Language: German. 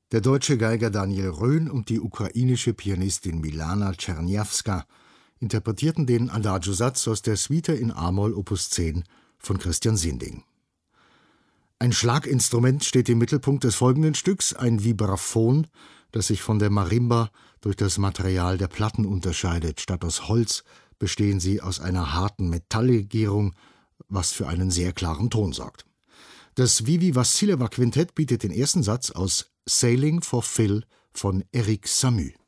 Der deutsche Geiger Daniel Röhn und die ukrainische Pianistin Milana Czerniawska interpretierten den Adagio-Satz aus der Suite in a-Moll Opus 10 von Christian Sinding. Ein Schlaginstrument steht im Mittelpunkt des folgenden Stücks, ein Vibraphon, das sich von der Marimba durch das Material der Platten unterscheidet. Statt aus Holz bestehen sie aus einer harten Metalllegierung, was für einen sehr klaren Ton sorgt. Das Vivi Vassileва Quintett bietet den ersten Satz aus Sailing for Phil von Eric Samu.